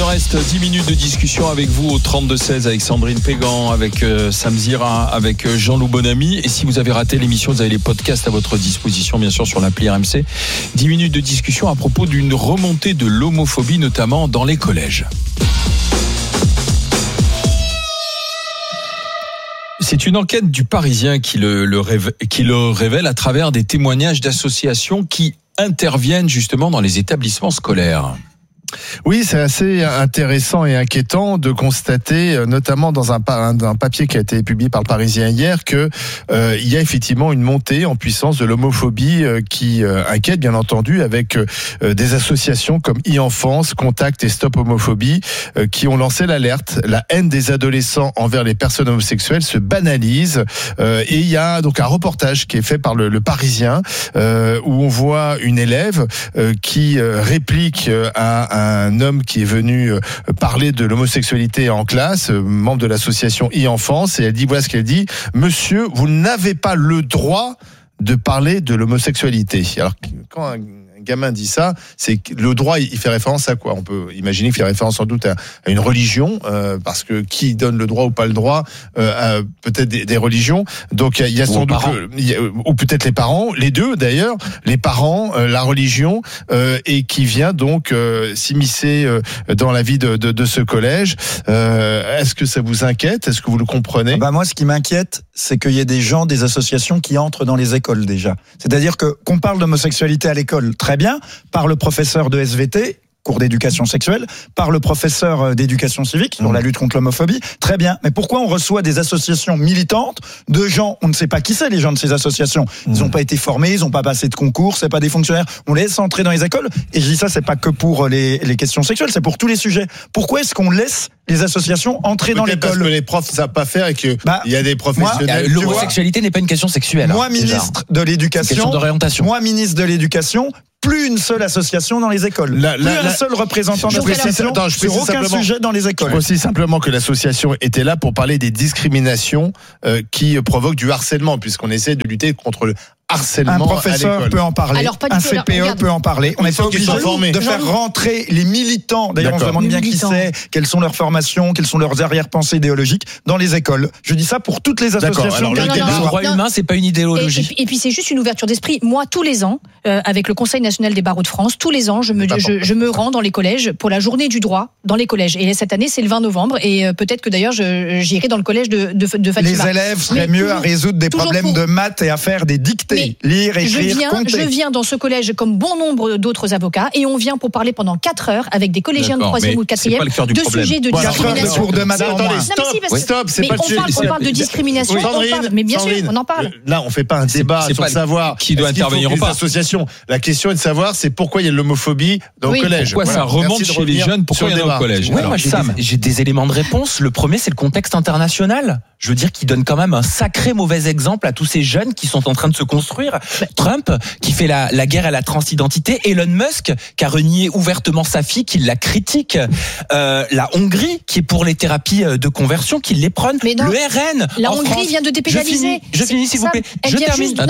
reste 10 minutes de discussion avec vous au 32-16 avec Sandrine Pégan, avec Sam Zira, avec Jean-Loup Bonamy. Et si vous avez raté l'émission, vous avez les podcasts à votre disposition, bien sûr, sur l'appli RMC. 10 minutes de discussion à propos d'une remontée de l'homophobie, notamment dans les collèges. C'est une enquête du Parisien qui le révèle à travers des témoignages d'associations qui interviennent justement dans les établissements scolaires. Oui, c'est assez intéressant et inquiétant de constater, notamment dans un papier qui a été publié par le Parisien hier, que il y a effectivement une montée en puissance de l'homophobie qui inquiète, bien entendu, avec des associations comme e-enfance, Contact et Stop Homophobie qui ont lancé l'alerte. La haine des adolescents envers les personnes homosexuelles se banalise et il y a donc un reportage qui est fait par le Parisien où on voit une élève qui réplique à un homme qui est venu parler de l'homosexualité en classe, membre de l'association e-enfance, et elle dit, voilà ce qu'elle dit: monsieur, vous n'avez pas le droit de parler de l'homosexualité. Alors, quand un gamin dit ça, c'est que le droit, il fait référence à quoi? On peut imaginer qu'il fait référence sans doute à une religion, parce que qui donne le droit ou pas le droit, peut-être des religions. Donc il y a sans doute ou peut-être les parents, les deux d'ailleurs, les parents, la religion, et qui vient donc s'immiscer dans la vie de ce collège. Est-ce que ça vous inquiète? Est-ce que vous le comprenez? Moi, ce qui m'inquiète, c'est qu'il y ait des gens, des associations qui entrent dans les écoles déjà. C'est-à-dire qu'on parle d'homosexualité à l'école, très bien, par le professeur de SVT, cours d'éducation sexuelle, par le professeur d'éducation civique sur la lutte contre l'homophobie, très bien. Mais pourquoi on reçoit des associations militantes de gens, on ne sait pas qui c'est les gens de ces associations, ils n'ont pas été formés, ils n'ont pas passé de concours, c'est pas des fonctionnaires, on les laisse entrer dans les écoles, et je dis ça, c'est pas que pour les questions sexuelles, c'est pour tous les sujets. Pourquoi est-ce qu'on laisse les associations entrer dans l'école? Parce que les profs ne savent pas faire et qu'il y a des professionnels. L'homosexualité n'est pas une question sexuelle. Moi, ministre de l'Éducation, plus une seule association dans les écoles. Un seul représentant d'association sur aucun sujet dans les écoles. Je précise simplement que l'association était là pour parler des discriminations qui provoquent du harcèlement, puisqu'on essaie de lutter contre le harcèlement. Un professeur peut en parler, un CPE peut en parler. On n'est pas obligé de faire rentrer les militants, d'ailleurs on se demande bien qui c'est, quelles sont leurs formations, quelles sont leurs arrière-pensées idéologiques dans les écoles. Je dis ça pour toutes les associations. Le droit humain, c'est pas une idéologie. Et puis c'est juste une ouverture d'esprit. Moi, tous les ans, avec le Conseil national des barreaux de France, tous les ans, je me rends dans les collèges pour la journée du droit dans les collèges. Et cette année, c'est le 20 novembre. Et peut-être que d'ailleurs, j'irai dans le collège de Fatima. Les élèves seraient mieux à résoudre des problèmes de maths et à faire des dictées. Lire, écrire, compter. Je viens dans ce collège comme bon nombre d'autres avocats et on vient pour parler pendant 4 heures avec des collégiens de 3e ou 4e de sujets de discrimination. Stop, c'est pas on parle de discrimination, mais bien sûr, on en parle. Là, on fait pas un débat sur savoir qui doit intervenir ou pas. La question est de savoir c'est pourquoi il y a de l'homophobie dans le collège. Pourquoi ça remonte chez les jeunes? Pourquoi il y a dans le collège? Oui, moi, j'ai des éléments de réponse. Le premier, c'est le contexte international. Je veux dire qu'il donne quand même un sacré mauvais exemple à tous ces jeunes qui sont en train de se construire. Trump, qui fait la guerre à la transidentité. Elon Musk, qui a renié ouvertement sa fille, qui la critique. La Hongrie, qui est pour les thérapies de conversion, qui les prône. Le RN. La Hongrie vient de dépénaliser. Je finis, s'il vous plaît. Je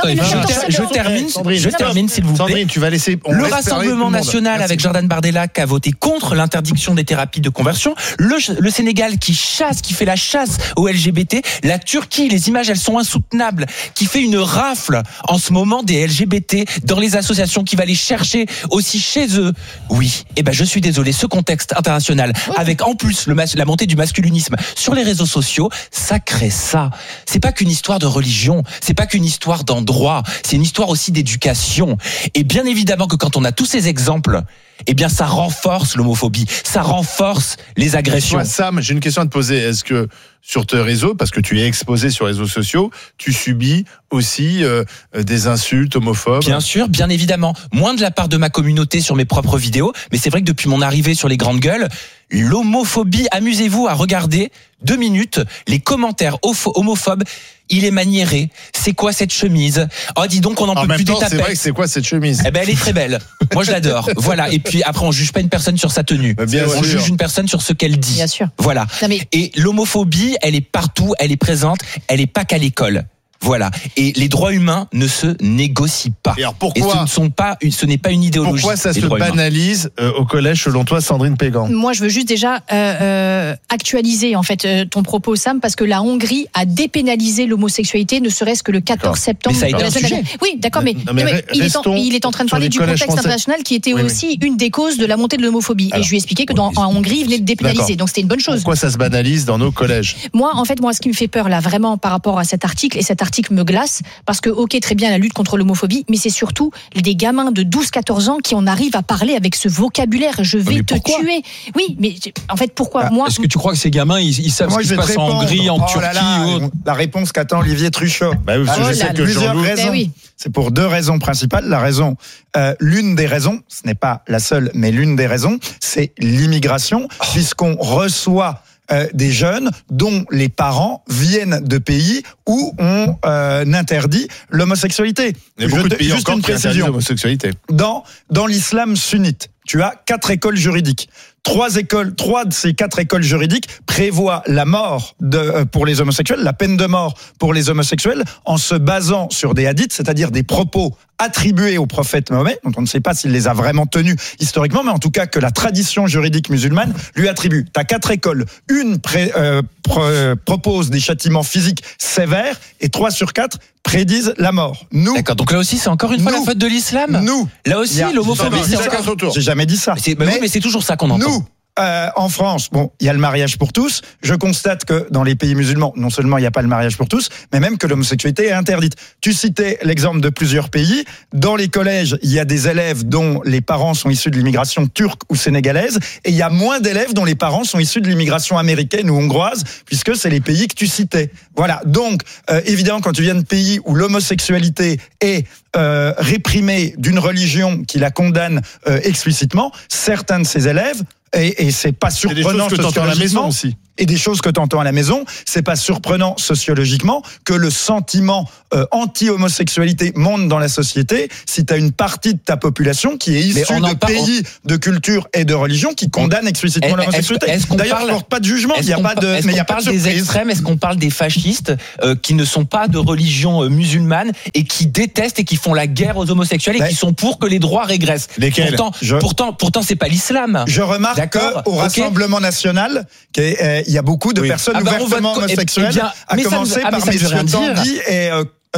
termine, s'il vous plaît. Sandrine, tu vas laisser. Le Rassemblement national avec Jordan Bardella qui a voté contre l'interdiction des thérapies de conversion. Le Sénégal qui fait la chasse aux LGBT. La Turquie, les images, elles sont insoutenables, qui fait une rafle en ce moment des LGBT dans les associations, qui va les chercher aussi chez eux. Oui, je suis désolé, ce contexte international, avec en plus la montée du masculinisme sur les réseaux sociaux, ça crée ça. C'est pas qu'une histoire de religion, c'est pas qu'une histoire d'endroit, c'est une histoire aussi d'éducation. Et bien évidemment que quand on a tous ces exemples, ça renforce l'homophobie, ça renforce les agressions. Sam, j'ai une question à te poser. Est-ce que sur tes réseaux, parce que tu es exposé sur les réseaux sociaux, tu subis aussi des insultes homophobes? Bien sûr, bien évidemment. Moins de la part de ma communauté sur mes propres vidéos, mais c'est vrai que depuis mon arrivée sur les grandes gueules, l'homophobie, amusez-vous à regarder 2 minutes les commentaires homophobes. Il est maniéré. C'est quoi cette chemise? Oh, dis donc, on en peut plus des tapettes. C'est vrai que c'est quoi cette chemise? Elle est très belle. Moi, je l'adore. Voilà. Et puis après, on juge pas une personne sur sa tenue. On juge une personne sur ce qu'elle dit. Bien sûr. Voilà. Et l'homophobie, elle est partout, elle est présente, elle est pas qu'à l'école. Voilà. Et les droits humains ne se négocient pas. Et alors pourquoi ce n'est pas une idéologie. Pourquoi ça se banalise au collège, selon toi, Sandrine Pégan ? Moi, je veux juste déjà actualiser en fait ton propos, Sam, parce que la Hongrie a dépénalisé l'homosexualité, ne serait-ce que le 14 septembre. Mais ça a été un sujet. Oui, d'accord, mais il est en train de parler du contexte international qui était aussi une des causes de la montée de l'homophobie. Et je lui ai expliqué que en Hongrie, il venait de dépénaliser. Donc c'était une bonne chose. Pourquoi ça se banalise dans nos collèges ? Moi, ce qui me fait peur là, vraiment, par rapport à cet article, et cet article me glace, parce que, ok, très bien la lutte contre l'homophobie, mais c'est surtout des gamins de 12-14 ans qui en arrivent à parler avec ce vocabulaire. Je vais te tuer. Oui, mais en fait, pourquoi moi ? Est-ce que tu crois que ces gamins, ils savent ce qui se passe en Hongrie, en Turquie ou autre ? La réponse qu'attend Olivier Truchot. Je sais que plusieurs raisons. C'est pour deux raisons principales. L'une des raisons, ce n'est pas la seule, mais l'une des raisons, c'est l'immigration, puisqu'on reçoit des jeunes dont les parents viennent de pays où on interdit l'homosexualité. Il y a beaucoup de pays encore qui interdisent l'homosexualité. Dans l'islam sunnite, tu as 4 écoles juridiques. 3 de ces 4 écoles juridiques prévoient la mort pour les homosexuels, la peine de mort pour les homosexuels, en se basant sur des hadiths, c'est-à-dire des propos attribués au prophète Mahomet, dont on ne sait pas s'il les a vraiment tenus historiquement, mais en tout cas que la tradition juridique musulmane lui attribue. Tu as 4 écoles. Une propose des châtiments physiques sévères et 3 sur 4 prédisent la mort. D'accord, donc là aussi, c'est encore une fois la faute de l'islam. Là aussi, l'homophobie, c'est encore... J'ai jamais dit ça. Mais c'est toujours ça qu'on entend. En France, il y a le mariage pour tous. Je constate que dans les pays musulmans, non seulement il n'y a pas le mariage pour tous, mais même que l'homosexualité est interdite. Tu citais l'exemple de plusieurs pays. Dans les collèges, il y a des élèves dont les parents sont issus de l'immigration turque ou sénégalaise, et il y a moins d'élèves dont les parents sont issus de l'immigration américaine ou hongroise, puisque c'est les pays que tu citais. Voilà. Donc, évidemment, quand tu viens de pays où l'homosexualité est réprimée d'une religion qui la condamne explicitement, certains de ces élèves, et c'est pas surprenant sociologiquement, et des choses que tu entends à la maison, c'est pas surprenant sociologiquement que le sentiment anti-homosexualité monte dans la société si tu as une partie de ta population qui est issue de pays, de culture et de religion qui condamne explicitement l'homosexualité. D'ailleurs, on ne porte pas de jugement, il n'y a pas de surprise. Est-ce qu'on parle des extrêmes, est-ce qu'on parle des fascistes qui ne sont pas de religion musulmane et qui détestent et qui font la guerre aux homosexuels et qui sont pour que les droits régressent? Lesquels? Pourtant, c'est pas l'islam. Je remarque qu'au Rassemblement National, il y a beaucoup de personnes ouvertement homosexuelles, à commencer par M. Tanguy et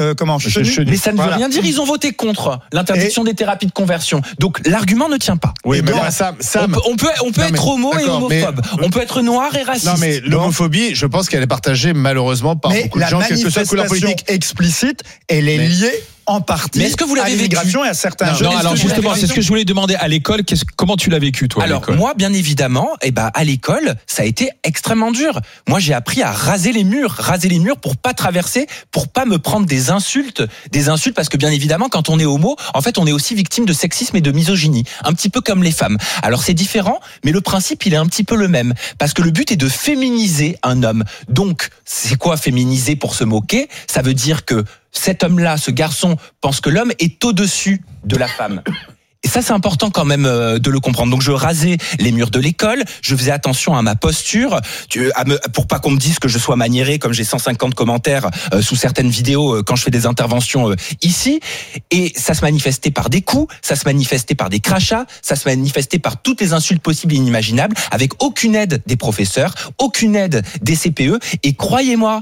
mais ça ne veut rien dire. Ils ont voté contre l'interdiction des thérapies de conversion. Donc l'argument ne tient pas. Oui, mais là, Sam, on peut être homo et homophobe. On peut être noir et raciste. Non, mais l'homophobie, je pense qu'elle est partagée malheureusement par beaucoup de gens, quelle que soit la couleur politique. Explicite, elle est liée en partie à l'immigration et à certains jeunes. Alors justement, c'est ce que je voulais demander à l'école. Comment tu l'as vécu, toi? Alors moi, bien évidemment, à l'école, ça a été extrêmement dur. Moi, j'ai appris à raser les murs pour pas traverser, pour pas me prendre des insultes parce que bien évidemment, quand on est homo, en fait, on est aussi victime de sexisme et de misogynie, un petit peu comme les femmes. Alors c'est différent, mais le principe, il est un petit peu le même, parce que le but est de féminiser un homme. Donc, c'est quoi féminiser pour se moquer? Ça veut dire que cet homme-là, ce garçon, pense que l'homme est au-dessus de la femme. Et ça, c'est important quand même de le comprendre. Donc, je rasais les murs de l'école, je faisais attention à ma posture, pour pas qu'on me dise que je sois maniéré, comme j'ai 150 commentaires sous certaines vidéos quand je fais des interventions ici. Et ça se manifestait par des coups, ça se manifestait par des crachats, ça se manifestait par toutes les insultes possibles et inimaginables, avec aucune aide des professeurs, aucune aide des CPE. Et croyez-moi,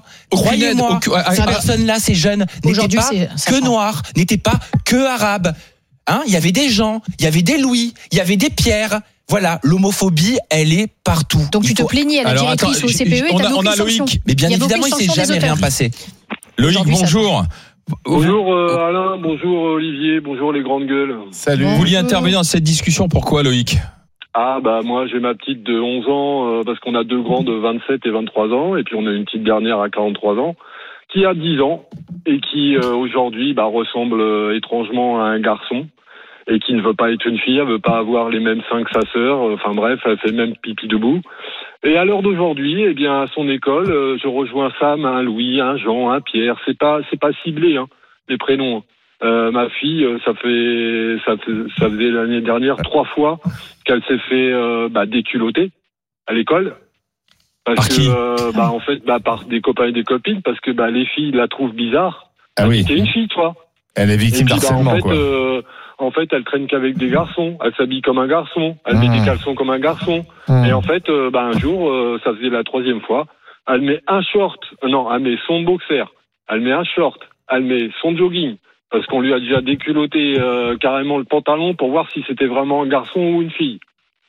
ces personnes-là, ces jeunes, n'étaient pas que noirs, n'étaient pas que arabes. Il y avait des Jean, il y avait des Louis, il y avait des Pierre. Voilà, l'homophobie, elle est partout. Donc tu te plaignais à la directrice au CPE et t'as aucune sanction. Mais bien évidemment, il ne s'est jamais rien passé. Loïc, bonjour. Bonjour Alain, bonjour Olivier, bonjour les grandes gueules. Salut. Vous vouliez intervenir dans cette discussion, pourquoi Loïc? Moi j'ai ma petite de 11 ans, parce qu'on a 2 grands de 27 et 23 ans, et puis on a une petite dernière à 43 ans. Qui a 10 ans et qui aujourd'hui ressemble étrangement à un garçon et qui ne veut pas être une fille, elle veut pas avoir les mêmes seins que sa sœur, enfin bref, elle fait même pipi debout. Et à l'heure d'aujourd'hui, à son école, je rejoins Sam, un Louis, un Jean, un Pierre, c'est pas ciblé les prénoms. Ma fille, ça faisait l'année dernière 3 fois qu'elle s'est fait déculotter à l'école. Parce que, par des copains et des copines, parce que les filles la trouvent bizarre. Ah oui. C'était une fille, toi. Elle est victime Et puis, d'harcèlement, quoi. En fait, elle traîne qu'avec des garçons. Elle s'habille comme un garçon. Elle met des caleçons comme un garçon. Et en fait, un jour, ça faisait la 3e fois. Elle met elle met son boxer. Elle met un short. Elle met son jogging. Parce qu'on lui a déjà déculotté carrément le pantalon pour voir si c'était vraiment un garçon ou une fille.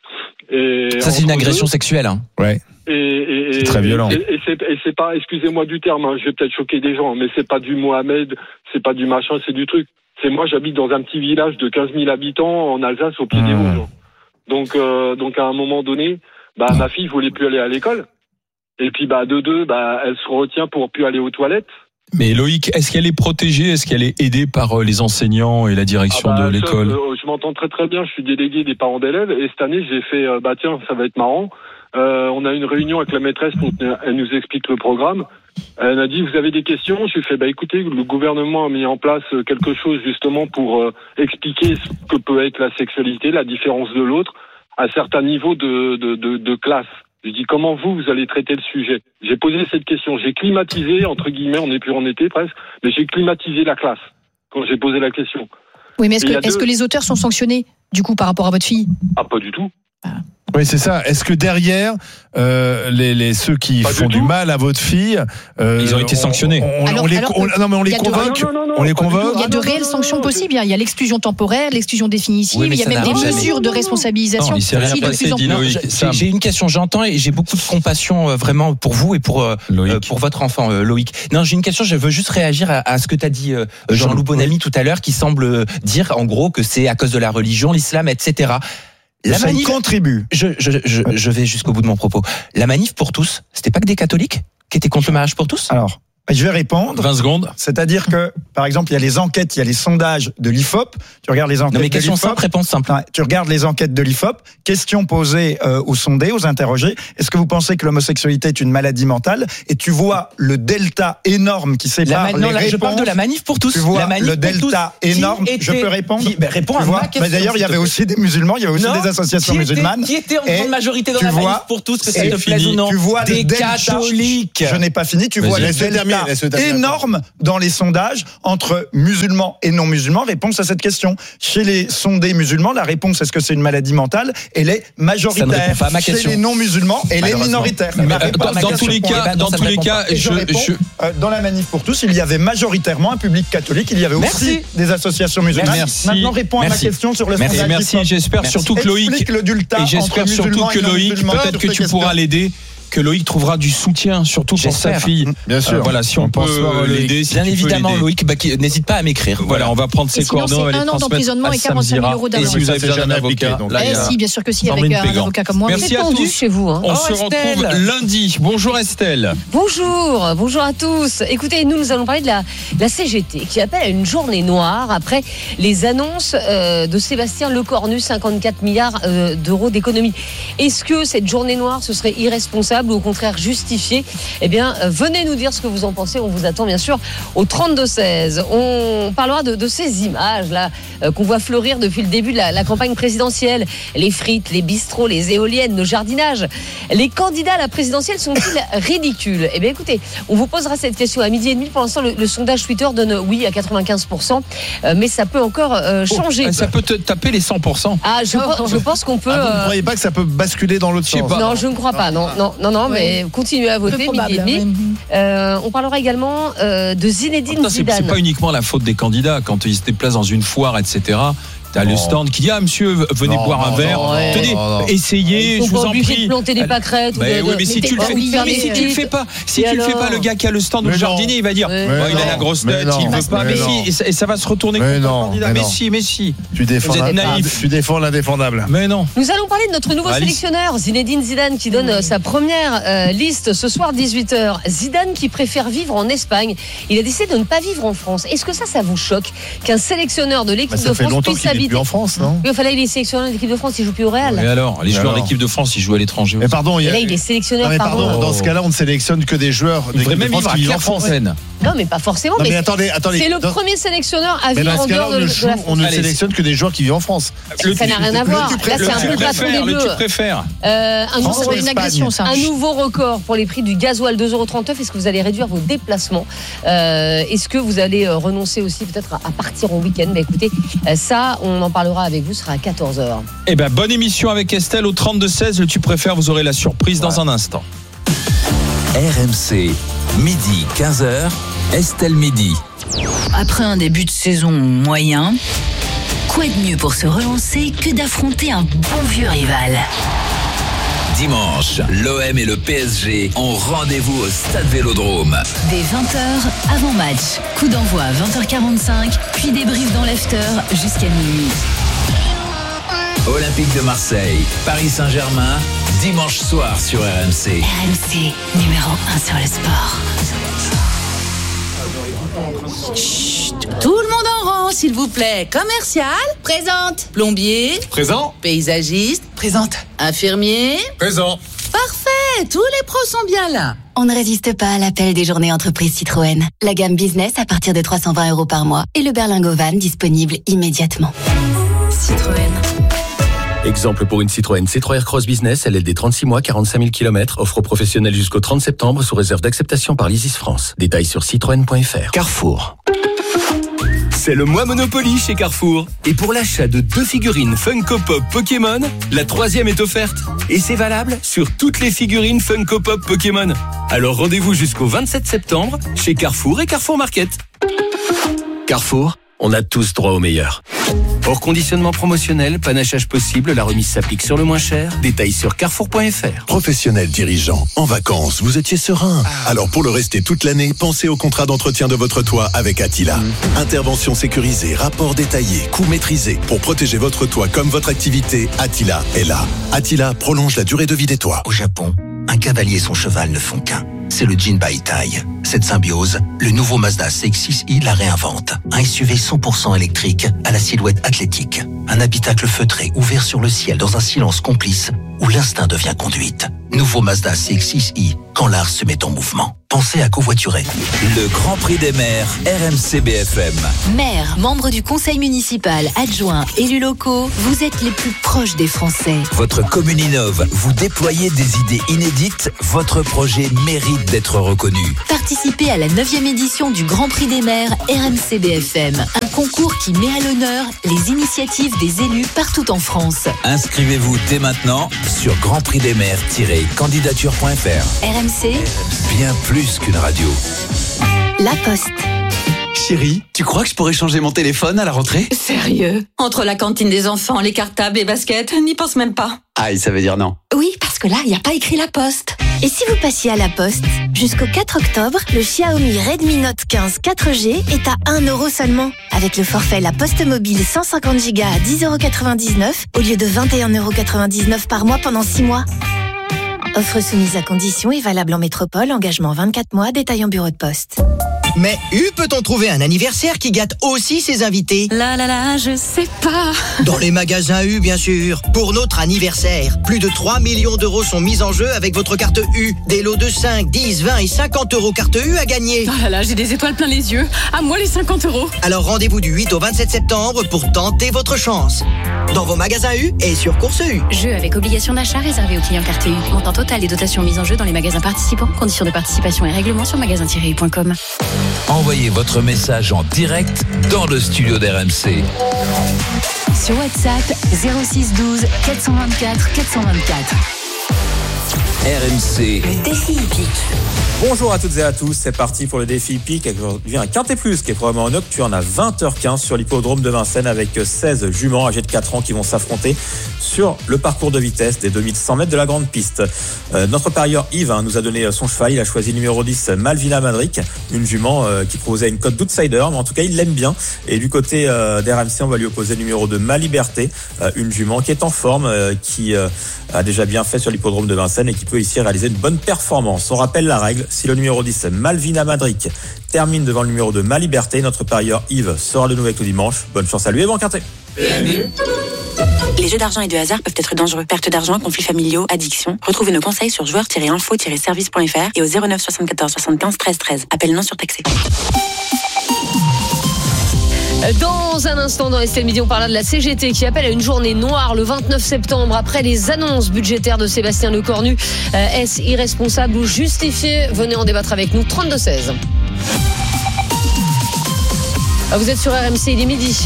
Et ça, c'est une agression sexuelle. Hein. Ouais. C'est très violent. Et c'est pas, excusez-moi du terme, je vais peut-être choquer des gens, mais c'est pas du Mohamed, c'est pas du machin, c'est du truc. C'est moi, j'habite dans un petit village de 15 000 habitants en Alsace, au pied des Vosges. Donc à un moment donné, ma fille voulait plus aller à l'école. Et puis, elle se retient pour plus aller aux toilettes. Mais Loïc, est-ce qu'elle est protégée? Est-ce qu'elle est aidée par les enseignants et la direction de l'école? Je m'entends très très bien, je suis délégué des parents d'élèves. Et cette année, j'ai fait, tiens, ça va être marrant. On a une réunion avec la maîtresse pour elle nous explique le programme. Elle a dit, vous avez des questions? Je lui ai fait, écoutez, le gouvernement a mis en place quelque chose justement pour expliquer ce que peut être la sexualité, la différence de l'autre, à certains niveaux de classe. Je dis, comment vous allez traiter le sujet? J'ai posé cette question. J'ai climatisé, entre guillemets, on n'est plus en été presque, mais j'ai climatisé la classe quand j'ai posé la question. Oui, mais est-ce que les auteurs sont sanctionnés, du coup, par rapport à votre fille? Ah, pas du tout. Oui, c'est ça. Est-ce que derrière, ceux qui font du mal à votre fille, ils ont été sanctionnés? On les convoque. On les convoque. Il y a de réelles sanctions possibles. Il y a l'exclusion temporaire, l'exclusion définitive. Oui, il y a même des mesures de responsabilisation. Non, il s'est rien passé, dis Loïc. J'ai une question, j'entends et j'ai beaucoup de compassion vraiment pour vous et pour votre enfant Loïc. Non, j'ai une question, je veux juste réagir à ce que tu as dit Jean-Loup Bonamy tout à l'heure, qui semble dire en gros que c'est à cause de la religion, l'islam, etc. La manif contribue. Je vais jusqu'au bout de mon propos. La manif pour tous, c'était pas que des catholiques qui étaient contre le mariage pour tous? Alors, je vais répondre. 20 secondes. C'est-à-dire que, par exemple, il y a les enquêtes, il y a les sondages de l'IFOP. Tu regardes les enquêtes de l'IFOP. question simple, réponse simple. Tu regardes les enquêtes de l'IFOP. Question posée aux sondés, aux interrogés. Est-ce que vous pensez que l'homosexualité est une maladie mentale? Et tu vois le delta énorme qui sépare les réponses. Je parle de la manif pour tous. Tu vois le delta énorme. Je peux répondre? Réponds à ma question. D'ailleurs, il y avait aussi des musulmans, il y avait aussi des associations musulmanes. Qui étaient en grande majorité dans la manif pour tous, que ça te plaise ou non? Tu vois des catholiques. Je n'ai pas fini. Tu vois le delta énorme dans les sondages entre musulmans et non musulmans. Réponse à cette question. Chez les sondés musulmans, la réponse est-ce que c'est une maladie mentale? Elle est majoritaire. Ça ne répond pas à ma question. Chez les non musulmans, elle est minoritaire. Dans tous les cas, dans la manif pour tous, il y avait majoritairement un public catholique. Il y avait aussi des associations musulmanes. Merci. Maintenant, réponds à ma question sur le sondage. Merci. J'espère surtout que Loïc, peut-être que tu pourras l'aider. Que Loïc trouvera du soutien, surtout pour sa fille. Bien sûr. Voilà, si on peut l'aider. Bien évidemment, Loïc, n'hésite pas à m'écrire. Voilà, on va prendre ses coordonnées. C'est 1 an d'emprisonnement et 45 000 € d'amende. Et si vous avez besoin d'un avocat, si, bien sûr que si, avec un avocat comme moi. Merci à tous. Chez vous. On se retrouve lundi. Bonjour Estelle. Bonjour à tous. Écoutez, nous allons parler de la CGT qui appelle à une journée noire après les annonces de Sébastien Lecornu, 54 milliards d'euros d'économie. Est-ce que cette journée noire, ce serait irresponsable ou au contraire justifié? Eh bien, venez nous dire ce que vous en pensez. On vous attend bien sûr au 32-16. On parlera de ces images-là qu'on voit fleurir depuis le début de la campagne présidentielle. Les frites, les bistrots, les éoliennes, nos jardinages. Les candidats à la présidentielle sont-ils ridicules? Eh bien, écoutez, on vous posera cette question à 12h30. Pour l'instant, le sondage Twitter donne oui à 95%, mais ça peut encore changer. Ça peut te taper les 100%. Ah, je pense qu'on peut... Vous ne croyez pas que ça peut basculer dans l'autre sens? Non, je ne crois pas. Non, mais continuez à voter, 12h30. On parlera également de Zinedine Zidane. C'est pas uniquement la faute des candidats. Quand ils se déplacent dans une foire, etc., t'as le stand qui dit monsieur, venez boire un verre. Tenez, essayez, je vous en prie. De planter des pâquerettes. Oui, mais si tu le fais pas, le gars qui a le stand au jardinier, il va dire il a la grosse tête, il veut pas. Mais si, et ça va se retourner contre le candidat. Mais si. Tu défends naïf. Tu défends l'indéfendable. Mais non. Nous allons parler de notre nouveau sélectionneur, Zinedine Zidane, qui donne sa première liste ce soir 18h. Zidane qui préfère vivre en Espagne. Il a décidé de ne pas vivre en France. Est-ce que ça vous choque qu'un sélectionneur de l'équipe de France puisse il est plus en France, non? Oui, il est sélectionneur de l'équipe de France, il joue plus au Real. Et alors, les joueurs d'équipe de France, ils jouent à l'étranger. Mais pardon, là, il est sélectionneur. Dans ce cas-là, on ne sélectionne que des joueurs d'équipe de France qui vivent en France. Non, mais pas forcément. Non, mais mais attendez. c'est le premier sélectionneur à Mais vivre dans en ce cas-là, dehors de la France. on ne Allez, sélectionne que des joueurs qui vivent en France. Ça n'a rien à voir. Là, c'est un peu le patron des le Bleus. tu préfères. C'est une agression, ça. Un nouveau record pour les prix du gasoil, 2,39 €. Est-ce que vous allez réduire vos déplacements? Est-ce que vous allez renoncer aussi peut-être à partir au week-end? Écoutez, ça, on en parlera avec vous, ce sera à 14h. Eh ben, bonne émission avec Estelle au 32-16. Le tu préfères, vous aurez la surprise dans un instant. RMC, midi 15h, Estelle Midi. Après un début de saison moyen, quoi de mieux pour se relancer que d'affronter un bon vieux rival? Dimanche, l'OM et le PSG ont rendez-vous au Stade Vélodrome. Dès 20h, avant match, coup d'envoi à 20h45, puis débrief dans l'after jusqu'à minuit. Olympique de Marseille, Paris Saint-Germain, dimanche soir sur RMC. RMC, numéro 1 sur le sport. Chut, tout le monde en rang, s'il vous plaît. Commercial, présente. Plombier, Présent. paysagiste, présente. Infirmier, Présent. parfait. Tous les pros sont bien là. On ne résiste pas à l'appel des journées entreprises Citroën. La gamme business à partir de 320 € par mois et le berlingot van disponible immédiatement. Citroën. Exemple pour une Citroën C3 Aircross Business, LLD 36 mois, 45 000 km, offre aux professionnels jusqu'au 30 septembre sous réserve d'acceptation par l'Isis France. Détails sur citroën.fr. Carrefour. C'est le mois Monopoly chez Carrefour. Et pour l'achat de 2 figurines Funko Pop Pokémon, la 3e est offerte. Et c'est valable sur toutes les figurines Funko Pop Pokémon. Alors rendez-vous jusqu'au 27 septembre chez Carrefour et Carrefour Market. Carrefour, on a tous droit au meilleur. Hors conditionnement promotionnel, panachage possible, la remise s'applique sur le moins cher. Détails sur carrefour.fr. Professionnel dirigeant, en vacances, vous étiez serein. Alors pour le rester toute l'année, pensez au contrat d'entretien de votre toit avec Attila. Intervention sécurisée, rapport détaillé, coût maîtrisé. Pour protéger votre toit comme votre activité, Attila est là. Attila prolonge la durée de vie des toits. Au Japon, un cavalier et son cheval ne font qu'un. C'est le Jinbaitai. Cette symbiose, le nouveau Mazda CX-6i la réinvente. Un SUV 100% électrique à la silhouette athlétique. Un habitacle feutré ouvert sur le ciel dans un silence complice où l'instinct devient conduite. Nouveau Mazda CX-6i, quand l'art se met en mouvement. Pensez à covoiturer. Le Grand Prix des maires, RMC BFM. Maire, membre du conseil municipal, adjoint, élus locaux, vous êtes les plus proches des Français. Votre commune innove, vous déployez des idées inédites, votre projet mérite d'être reconnu. Participez à la 9e édition du Grand Prix des maires RMC BFM. Un concours qui met à l'honneur les initiatives des élus partout en France. Inscrivez-vous dès maintenant sur grandprixdesmaires-candidature.fr. RMC, Bien plus qu'une radio. La Poste. Chérie, tu crois que je pourrais changer mon téléphone à la rentrée? Sérieux? Entre la cantine des enfants, les cartables, les baskets, n'y pense même pas. Aïe, ça veut dire non. Oui, parce que là, il n'y a pas écrit La Poste. Et si vous passiez à La Poste? Jusqu'au 4 octobre, le Xiaomi Redmi Note 15 4G est à 1 € seulement. Avec le forfait La Poste Mobile 150 Go à 10,99 € au lieu de 21,99 € par mois pendant 6 mois. Offre soumise à conditions et valable en métropole, engagement 24 mois, détail en bureau de poste. Mais peut-on trouver un anniversaire qui gâte aussi ses invités? Là, je sais pas. Dans les magasins U, bien sûr. Pour notre anniversaire, plus de 3 millions d'euros sont mis en jeu avec votre carte U. Des lots de 5, 10, 20 et 50 € carte U à gagner. Oh là là, j'ai des étoiles plein les yeux. À moi les 50 €. Alors rendez-vous du 8 au 27 septembre pour tenter votre chance. Dans vos magasins U et sur Course U. Jeu avec obligation d'achat réservé aux clients carte U. Montant total et dotation mise en jeu dans les magasins participants. Conditions de participation et règlements sur magasin-u.com. Envoyez votre message en direct dans le studio d'RMC. Sur WhatsApp 06 12 424 424. RMC. Le défi hippique. Bonjour à toutes et à tous, c'est parti pour le défi hippique avec aujourd'hui un Quintet Plus qui est probablement nocturne à 20h15 sur l'hippodrome de Vincennes avec 16 juments âgés de 4 ans qui vont s'affronter sur le parcours de vitesse des 2100 mètres de la grande piste. Notre parieur Yves nous a donné son cheval, il a choisi le numéro 10 Malvina Madric, une jument qui proposait une cote d'outsider, mais en tout cas il l'aime bien. Et du côté d'RMC, on va lui opposer le numéro 2 Ma Liberté, une jument qui est en forme, qui a déjà bien fait sur l'hippodrome de Vincennes et qui peut ici réaliser une bonne performance. On rappelle la règle, si le numéro 10 Malvina Madric termine devant le numéro 2 Ma Liberté, notre parieur Yves sera de nouveau avec le dimanche. Bonne chance à lui et bon quintet. Les jeux d'argent et de hasard peuvent être dangereux. Perte d'argent, conflits familiaux, addiction. Retrouvez nos conseils sur joueurs-info-service.fr et au 09 74 75 13 13. Appel non surtaxé. Dans un instant, dans Estelle Midi, on parlera de la CGT qui appelle à une journée noire le 29 septembre après les annonces budgétaires de Sébastien Lecornu. Est-ce irresponsable ou justifié? Venez en débattre avec nous, 32-16. Vous êtes sur RMC, il est midi.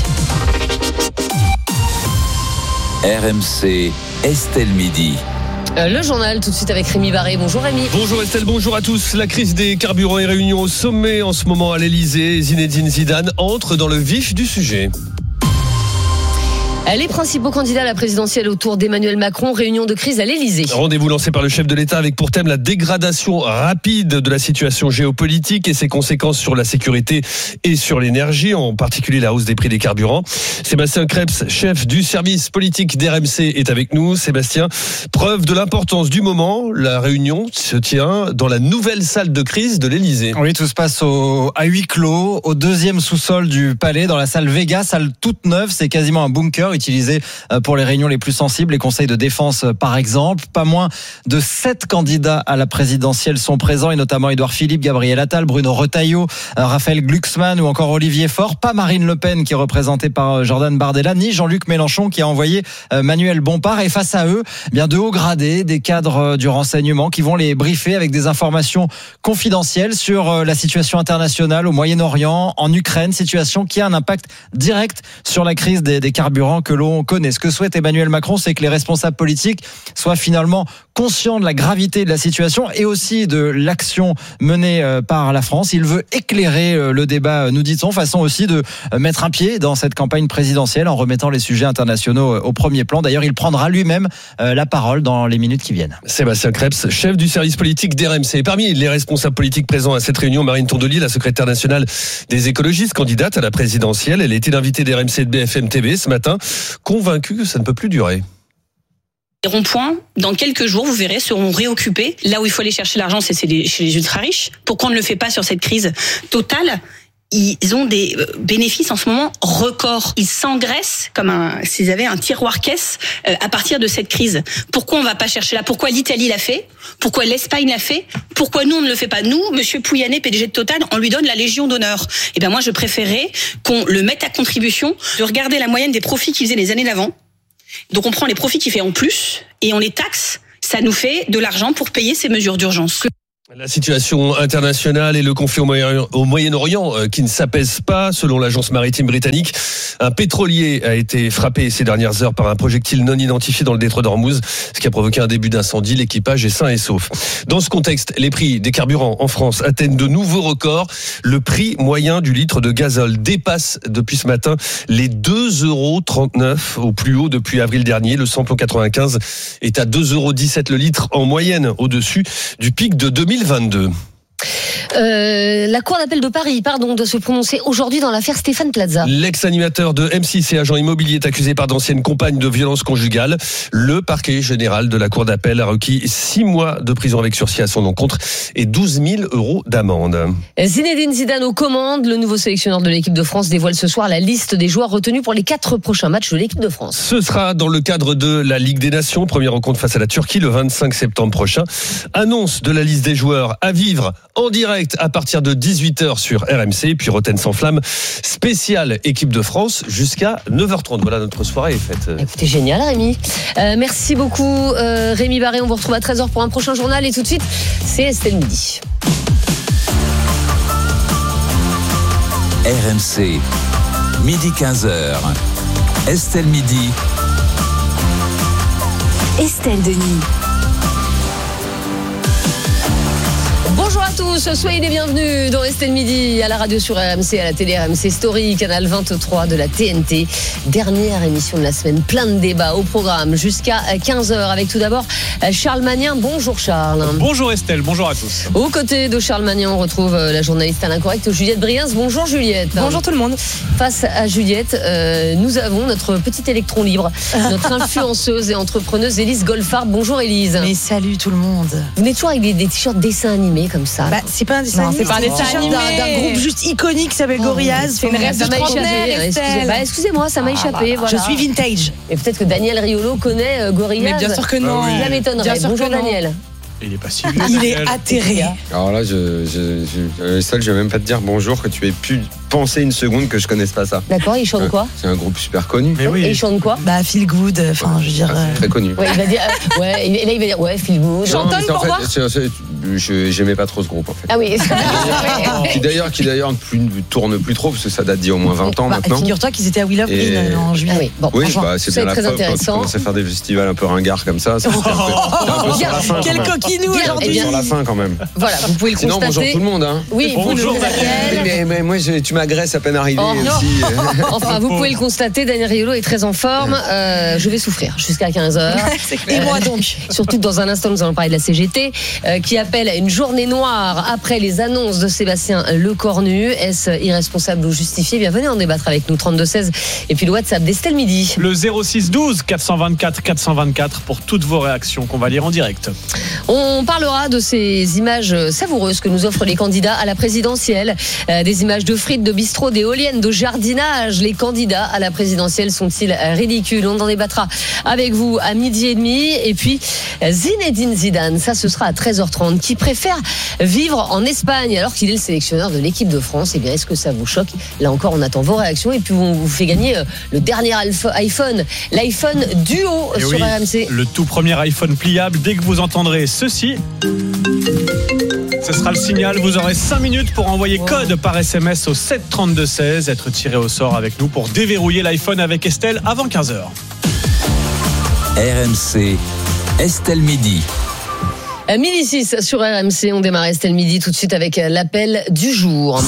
RMC, Estelle Midi. Le journal tout de suite avec Rémi Barré. Bonjour Rémi. Bonjour Estelle, bonjour à tous. La crise des carburants est réunion au sommet en ce moment à l'Elysée. Zinedine Zidane entre dans le vif du sujet. Les principaux candidats à la présidentielle autour d'Emmanuel Macron, réunion de crise à l'Elysée. Rendez-vous lancé par le chef de l'État avec pour thème la dégradation rapide de la situation géopolitique et ses conséquences sur la sécurité et sur l'énergie, en particulier la hausse des prix des carburants. Sébastien Krebs, chef du service politique d'RMC, est avec nous. Sébastien, preuve de l'importance du moment, la réunion se tient dans la nouvelle salle de crise de l'Elysée. Oui, tout se passe à huis clos, au deuxième sous-sol du palais, dans la salle Vega, salle toute neuve. C'est quasiment un bunker utilisé pour les réunions les plus sensibles, les conseils de défense par exemple. Pas moins de 7 candidats à la présidentielle sont présents, et notamment Édouard Philippe, Gabriel Attal, Bruno Retailleau, Raphaël Glucksmann ou encore Olivier Faure. Pas Marine Le Pen qui est représentée par Jordan Bardella, ni Jean-Luc Mélenchon qui a envoyé Manuel Bompard. Et face à eux, bien de hauts gradés, des cadres du renseignement qui vont les briefer avec des informations confidentielles sur la situation internationale au Moyen-Orient, en Ukraine, situation qui a un impact direct sur la crise des carburants que l'on connaît. Ce que souhaite Emmanuel Macron, c'est que les responsables politiques soient finalement conscients de la gravité de la situation et aussi de l'action menée par la France. Il veut éclairer le débat, nous dit-on, façon aussi de mettre un pied dans cette campagne présidentielle en remettant les sujets internationaux au premier plan. D'ailleurs, il prendra lui-même la parole dans les minutes qui viennent. Sébastien Krebs, chef du service politique d'RMC. Parmi les responsables politiques présents à cette réunion, Marine Tondelier, la secrétaire nationale des écologistes, candidate à la présidentielle. Elle était l'invitée d'RMC et de BFM TV ce matin, convaincue que ça ne peut plus durer. Les ronds-points, dans quelques jours, vous verrez, seront réoccupés. Là où il faut aller chercher l'argent, c'est chez les ultra-riches. Pourquoi on ne le fait pas sur cette crise totale ? Ils ont des bénéfices en ce moment records. Ils s'engraissent comme s'ils avaient un tiroir caisse à partir de cette crise. Pourquoi on va pas chercher là ? Pourquoi l'Italie l'a fait ? Pourquoi l'Espagne l'a fait ? Pourquoi nous on ne le fait pas ? Nous, Monsieur Pouyanné, PDG de Total, on lui donne la Légion d'honneur. Eh ben moi, je préférais qu'on le mette à contribution, de regarder la moyenne des profits qu'il faisait les années d'avant. Donc on prend les profits qu'il fait en plus et on les taxe. Ça nous fait de l'argent pour payer ces mesures d'urgence. La situation internationale et le conflit au Moyen-Orient qui ne s'apaise pas. Selon l'agence maritime britannique, un pétrolier a été frappé ces dernières heures par un projectile non identifié dans le détroit d'Ormuz, ce qui a provoqué un début d'incendie. L'équipage est sain et sauf. Dans ce contexte, les prix des carburants en France atteignent de nouveaux records. Le prix moyen du litre de gazole dépasse depuis ce matin les 2,39 € au plus haut depuis avril dernier. Le samplon 95 est à 2,17 € le litre en moyenne, au-dessus du pic de 2022. La Cour d'appel de Paris, doit se prononcer aujourd'hui dans l'affaire Stéphane Plaza. L'ex-animateur de M6 et agent immobilier est accusé par d'anciennes compagnes de violences conjugales. Le parquet général de la Cour d'appel a requis 6 mois de prison avec sursis à son encontre et 12 000 € d'amende. Zinedine Zidane aux commandes. Le nouveau sélectionneur de l'équipe de France dévoile ce soir la liste des joueurs retenus pour les 4 prochains matchs de l'équipe de France. Ce sera dans le cadre de la Ligue des Nations. Première rencontre face à la Turquie le 25 septembre prochain. Annonce de la liste des joueurs à vivre en direct à partir de 18h sur RMC. Puis Roten sans flamme, spéciale équipe de France jusqu'à 9h30. Voilà, notre soirée est faite. Écoutez, génial Rémi. Merci beaucoup Rémi Barré. On vous retrouve à 13h pour un prochain journal. Et tout de suite, c'est Estelle Midi. RMC, midi 15h. Estelle Midi. Estelle Denis. Bonjour à tous, soyez les bienvenus dans Estelle Midi, à la radio sur RMC, à la télé RMC Story, canal 23 de la TNT. Dernière émission de la semaine, plein de débats au programme jusqu'à 15h avec tout d'abord Charles Magnien. Bonjour Charles. Bonjour Estelle, bonjour à tous. Aux côtés de Charles Magnien, on retrouve la journaliste à l'incorrect Juliette Briens. Bonjour Juliette. Bonjour tout le monde. Face à Juliette, nous avons notre petit électron libre, notre influenceuse et entrepreneuse Élise Goldfarb. Bonjour Élise. Mais salut tout le monde. Vous venez toujours avec des t-shirts dessins animés comme ça, Bah, c'est pas un dessin animé. C'est pas un dessin animé. D'un groupe juste iconique qui s'appelle Gorillaz. C'est une rêve de trentenaire. Excusez-moi, ça m'a échappé. Voilà. Je suis vintage. Et peut-être que Daniel Riolo connaît Gorillaz. Mais bien sûr que non. Ça m'étonnerait. Bonjour Daniel. Il est pas si vieux. Il est atterré. Alors là, je vais même pas te dire bonjour, que tu aies pu penser une seconde que je connaisse pas ça. D'accord, il chante quoi? C'est un groupe super connu. Mais oui. Et il chante quoi? Bah, Feel Good. Enfin, je veux dire. C'est très connu. Ouais, il va dire. Ouais, et là, il va dire ouais, Feel Good. Chantonne pour voir. J'aimais pas trop ce groupe en fait. Ah oui. qui d'ailleurs tourne plus trop parce que ça date d'il y a au moins 20 ans maintenant. Figure-toi qu'ils étaient à Wheel of Green en juillet. Ah oui, bon, oui, bah, c'est bien la très preuve quand tu intéressant. commences à faire des festivals un peu ringards comme ça. C'est un peu sur la fin. Quel coquinou aujourd'hui. Sur la fin quand même. Voilà, vous pouvez le constater. Sinon, bonjour tout le monde. Hein. Oui, bonjour Daniel. Mais moi, tu m'agresses à peine arrivé aussi. Enfin, vous pouvez le constater, Daniel Riolo est très en forme. Je vais souffrir jusqu'à 15h. Et moi donc. Surtout que dans un instant, nous allons parler de la CGT qui appelle à une journée noire après les annonces de Sébastien Lecornu. Est-ce irresponsable ou justifié? Venez en débattre avec nous, 32-16. Et puis le WhatsApp d'Estelle Midi. Le 06-12 424 424 pour toutes vos réactions qu'on va lire en direct. On parlera de ces images savoureuses que nous offrent les candidats à la présidentielle. Des images de frites, de bistrot, d'éoliennes, de jardinage. Les candidats à la présidentielle sont-ils ridicules? On en débattra avec vous à 12h30. Et puis Zinedine Zidane, ça ce sera à 13h30, qui préfère vivre en Espagne alors qu'il est le sélectionneur de l'équipe de France. Eh bien, est-ce que ça vous choque? Là encore, on attend vos réactions. Et puis on vous fait gagner le dernier iPhone, l'iPhone Duo sur RMC. Le tout premier iPhone pliable. Dès que vous entendrez ceci, ce sera le signal. Vous aurez 5 minutes pour envoyer code par SMS au 732-16. Être tiré au sort avec nous pour déverrouiller l'iPhone avec Estelle avant 15h. RMC, Estelle Midi. 12h06 sur RMC. On démarre Estelle Midi tout de suite avec l'appel du jour.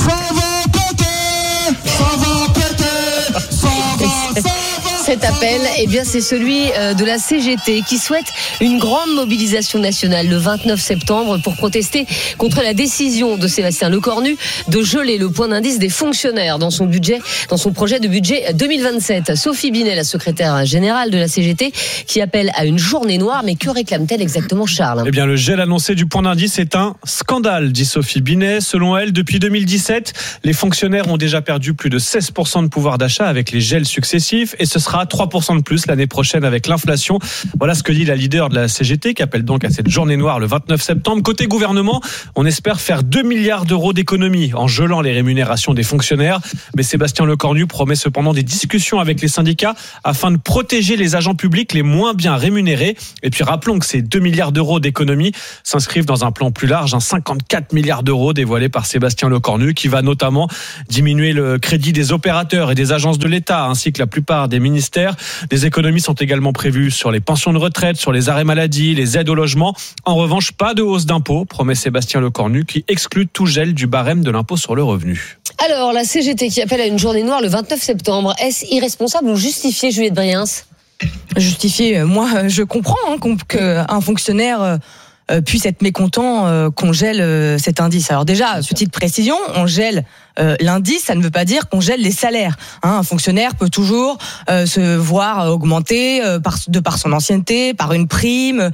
Cet appel, eh bien, c'est celui de la CGT qui souhaite une grande mobilisation nationale le 29 septembre pour protester contre la décision de Sébastien Lecornu de geler le point d'indice des fonctionnaires dans son projet de budget 2027. Sophie Binet, la secrétaire générale de la CGT, qui appelle à une journée noire. Mais que réclame-t-elle exactement, Charles? Eh bien, le gel annoncé du point d'indice est un scandale, dit Sophie Binet. Selon elle, depuis 2017, les fonctionnaires ont déjà perdu plus de 16% de pouvoir d'achat avec les gels successifs et ce sera 3% de plus l'année prochaine avec l'inflation. Voilà ce que dit la leader de la CGT qui appelle donc à cette journée noire le 29 septembre. Côté gouvernement, on espère faire 2 milliards d'euros d'économies en gelant les rémunérations des fonctionnaires. Mais Sébastien Lecornu promet cependant des discussions avec les syndicats afin de protéger les agents publics les moins bien rémunérés. Et puis rappelons que ces 2 milliards d'euros d'économies s'inscrivent dans un plan plus large, 54 milliards d'euros dévoilé par Sébastien Lecornu qui va notamment diminuer le crédit des opérateurs et des agences de l'État ainsi que la plupart des ministères. Des économies sont également prévues sur les pensions de retraite, sur les arrêts maladie, les aides au logement. En revanche, pas de hausse d'impôts, promet Sébastien Lecornu, qui exclut tout gel du barème de l'impôt sur le revenu. Alors, la CGT qui appelle à une journée noire le 29 septembre, est-ce irresponsable ou justifié, Juliette Briens? Justifié, moi je comprends qu'un fonctionnaire puisse être mécontent qu'on gèle cet indice. Alors déjà, petite précision, on gèle l'indice, ça ne veut pas dire qu'on gèle les salaires. Un fonctionnaire peut toujours se voir augmenter de par son ancienneté, par une prime,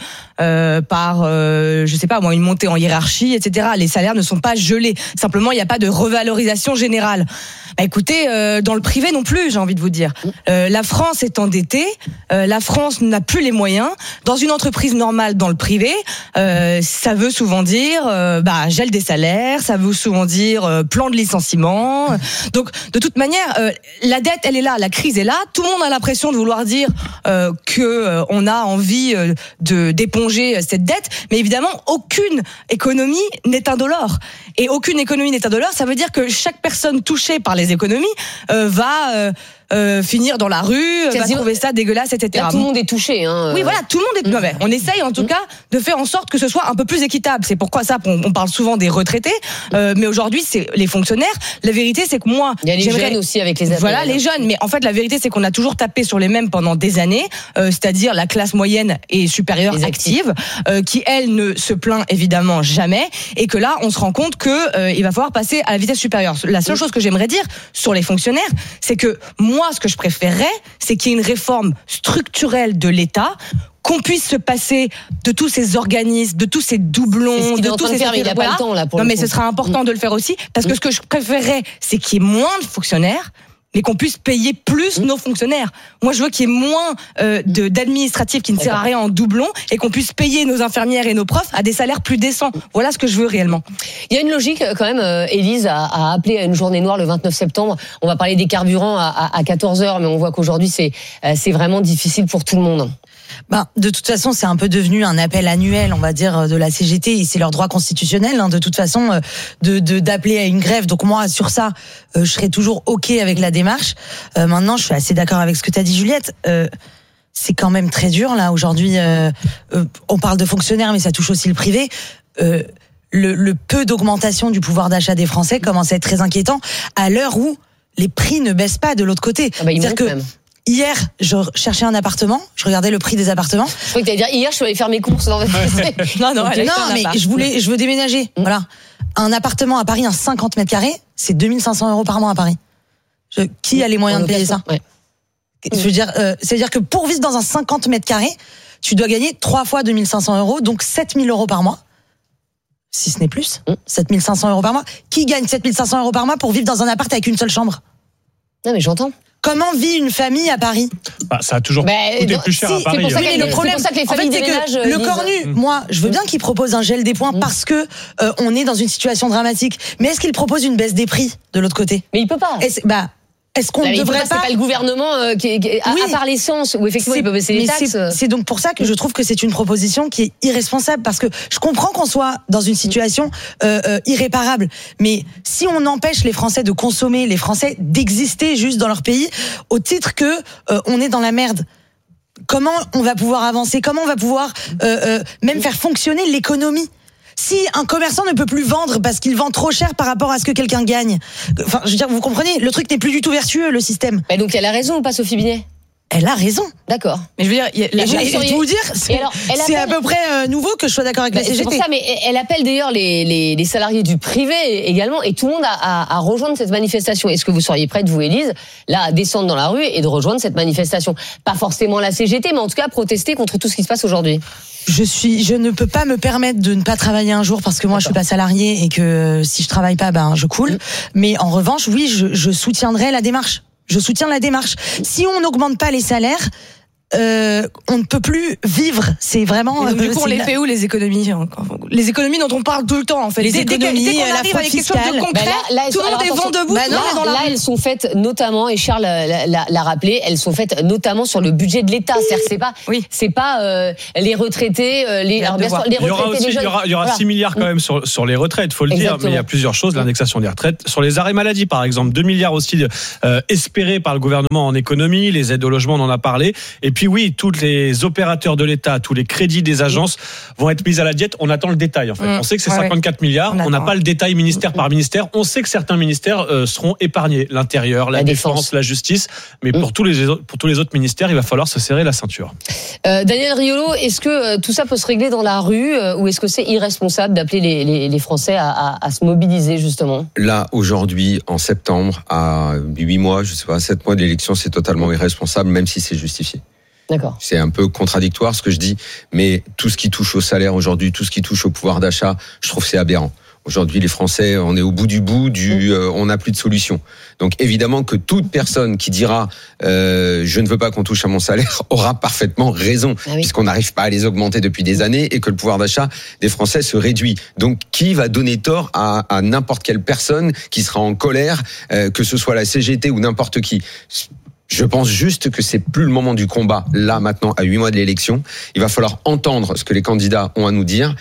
par je sais pas moi, une montée en hiérarchie, etc. Les salaires ne sont pas gelés. Simplement, il n'y a pas de revalorisation générale. Bah écoutez, dans le privé non plus, j'ai envie de vous dire. La France est endettée, la France n'a plus les moyens. Dans une entreprise normale, dans le privé, ça veut souvent dire gel des salaires, ça veut souvent dire plan de licenciement. Donc de toute manière, la dette elle est là, la crise est là. Tout le monde a l'impression de vouloir dire que on a envie d'éponger cette dette, mais évidemment aucune économie n'est indolore. Et aucune économie n'est indolore, ça veut dire que chaque personne touchée par les économies va finir dans la rue, va trouver ça dégueulasse, etc. Là, tout le monde est touché. Oui, voilà, tout le monde est. On essaye en tout cas de faire en sorte que ce soit un peu plus équitable. C'est pourquoi on parle souvent des retraités, mais aujourd'hui c'est les fonctionnaires. La vérité, c'est que moi, il y a les jeunes aussi avec les appels. Voilà, les jeunes. Mais en fait, la vérité, c'est qu'on a toujours tapé sur les mêmes pendant des années, c'est-à-dire la classe moyenne et supérieure active, qui elle ne se plaint évidemment jamais, et que là, on se rend compte que il va falloir passer à la vitesse supérieure. La seule chose que j'aimerais dire sur les fonctionnaires, c'est que moi, moi, ce que je préférerais, c'est qu'il y ait une réforme structurelle de l'État, qu'on puisse se passer de tous ces organismes, de tous ces doublons, de tous ces faire, mais il n'a pas le temps là pour non, mais ce sera important de le faire aussi, parce que ce que je préférerais, c'est qu'il y ait moins de fonctionnaires, mais qu'on puisse payer plus nos fonctionnaires. Moi, je veux qu'il y ait moins d'administratifs qui ne sert à rien en doublon et qu'on puisse payer nos infirmières et nos profs à des salaires plus décents. Voilà ce que je veux réellement. Il y a une logique quand même, Élise, à appeler à une journée noire le 29 septembre. On va parler des carburants à 14h, mais on voit qu'aujourd'hui, c'est vraiment difficile pour tout le monde. De toute façon, c'est un peu devenu un appel annuel, on va dire, de la CGT, et c'est leur droit constitutionnel, de toute façon, d'appeler à une grève. Donc moi, sur ça, je serais toujours OK avec la démarche. Maintenant, je suis assez d'accord avec ce que tu as dit, Juliette. C'est quand même très dur, là, aujourd'hui. On parle de fonctionnaires, mais ça touche aussi le privé. Le peu d'augmentation du pouvoir d'achat des Français commence à être très inquiétant, à l'heure où les prix ne baissent pas de l'autre côté. C'est-à-dire que hier, je cherchais un appartement, je regardais le prix des appartements. Je croyais que t'allais dire hier, je suis allée faire mes courses. Non, mais je veux déménager. Voilà. Un appartement à Paris, un 50 mètres carrés, c'est 2500 € par mois à Paris. Qui a les moyens de payer ça? Je veux dire, c'est-à-dire que pour vivre dans un 50 mètres carrés, tu dois gagner 3 fois 2500 €, donc 7000 € par mois. Si ce n'est plus. 7500 € par mois. Qui gagne 7500 € par mois pour vivre dans un appart avec une seule chambre? Non, mais j'entends. Comment vit une famille à Paris? Ça a toujours coûté plus cher à Paris. C'est le problème, c'est pour ça que les familles déménagent. Le cornu, moi, je veux bien qu'il propose un gel des points parce que on est dans une situation dramatique. Mais est-ce qu'il propose une baisse des prix de l'autre côté? Mais il peut pas. Est-ce qu'on ne devrait pas? C'est pas le gouvernement à part l'essence où effectivement il peut baisser les taxes. C'est donc pour ça que je trouve que c'est une proposition qui est irresponsable, parce que je comprends qu'on soit dans une situation irréparable, mais si on empêche les Français de consommer, les Français d'exister juste dans leur pays au titre que on est dans la merde, comment on va pouvoir avancer? Comment on va pouvoir même faire fonctionner l'économie? Si un commerçant ne peut plus vendre parce qu'il vend trop cher par rapport à ce que quelqu'un gagne, enfin, je veux dire, vous comprenez, le truc n'est plus du tout vertueux, le système. Donc elle a raison ou pas, Sophie Binet? Elle a raison. D'accord. Mais je veux dire, je vous dire, c'est à peu près nouveau que je sois d'accord avec la CGT. C'est pour ça, mais elle appelle d'ailleurs les salariés du privé également, et tout le monde à rejoindre cette manifestation. Est-ce que vous seriez prête, vous, Élise, là, à descendre dans la rue et de rejoindre cette manifestation? Pas forcément la CGT, mais en tout cas protester contre tout ce qui se passe aujourd'hui. Je ne peux pas me permettre de ne pas travailler un jour parce que moi je suis pas salariée et que si je travaille pas, je coule. Mais en revanche, oui, je soutiendrai la démarche. Je soutiens la démarche. Si on n'augmente pas les salaires, on ne peut plus vivre. C'est vraiment. Donc, du coup, on les fait où, les économies? Les économies dont on parle tout le temps, en fait. Les économies, dès qu'on arrive avec quelque chose de concret, tout le monde est vent debout. Là, elles sont faites notamment, et Charles l'a rappelé, elles sont faites notamment sur le budget de l'État. C'est-à-dire que c'est pas les retraités, les retraités. Il y aura 6 milliards quand même sur les retraites, faut le dire. Mais il y a plusieurs choses. L'indexation des retraites, sur les arrêts maladie, par exemple, 2 milliards aussi espérés par le gouvernement en économie. Les aides au logement, on en a parlé. Et puis oui, tous les opérateurs de l'État, tous les crédits des agences vont être mis à la diète. On attend le détail, en fait. On sait que c'est 54 milliards. On n'a pas le détail ministère par ministère. On sait que certains ministères seront épargnés. L'intérieur, la défense, la justice. Mais pour tous les autres ministères, il va falloir se serrer la ceinture. Daniel Riolo, est-ce que tout ça peut se régler dans la rue, ou est-ce que c'est irresponsable d'appeler les Français à se mobiliser, justement? Là, aujourd'hui, en septembre, à 8 mois, 7 mois d'élection, c'est totalement irresponsable, même si c'est justifié. D'accord. C'est un peu contradictoire ce que je dis, mais tout ce qui touche au salaire aujourd'hui, tout ce qui touche au pouvoir d'achat, je trouve c'est aberrant. Aujourd'hui, les Français, on est au bout du on n'a plus de solution. Donc évidemment que toute personne qui dira je ne veux pas qu'on touche à mon salaire aura parfaitement raison, puisqu'on n'arrive pas à les augmenter depuis des années et que le pouvoir d'achat des Français se réduit. Donc qui va donner tort à n'importe quelle personne qui sera en colère, que ce soit la CGT ou n'importe qui? Je pense juste que c'est plus le moment du combat. Là, maintenant, à 8 mois de l'élection, il va falloir entendre ce que les candidats ont à nous dire.